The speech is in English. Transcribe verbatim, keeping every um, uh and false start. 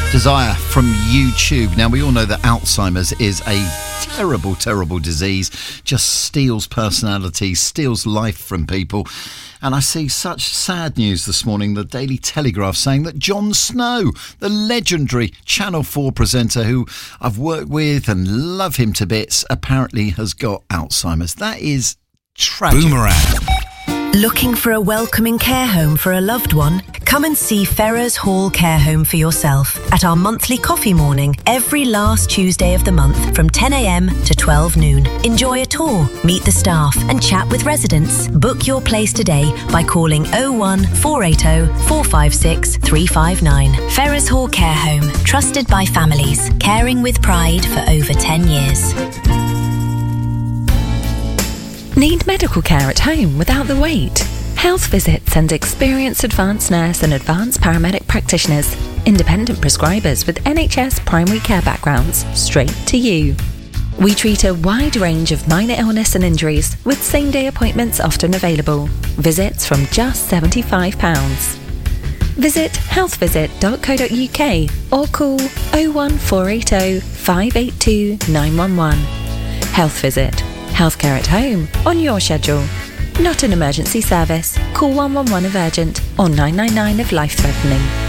Desire from YouTube. Now, we all know that Alzheimer's is a terrible, terrible disease. Just steals personality, steals life from people. And I see such sad news this morning, the Daily Telegraph saying that Jon Snow, the legendary Channel four presenter who I've worked with and love him to bits, apparently has got Alzheimer's. That is tragic. Boomerang. Looking for a welcoming care home for a loved one? Come and see Ferrers Hall Care Home for yourself at our monthly coffee morning every last Tuesday of the month from ten a.m. to twelve noon. Enjoy a tour, meet the staff and chat with residents. Book your place today by calling oh one four eight oh four five six three five nine. Ferrers Hall Care Home, trusted by families, caring with pride for over ten years. Need medical care at home without the wait? Health Visits and experienced advanced nurse and advanced paramedic practitioners, independent prescribers with N H S primary care backgrounds, straight to you. We treat a wide range of minor illness and injuries with same-day appointments often available. Visits from just seventy-five pounds. Visit health visit dot co dot uk or call oh one four eight oh five eight two nine one one. Health Visit. Healthcare at home, on your schedule. Not an emergency service. Call one one one if urgent or nine nine nine if life-threatening.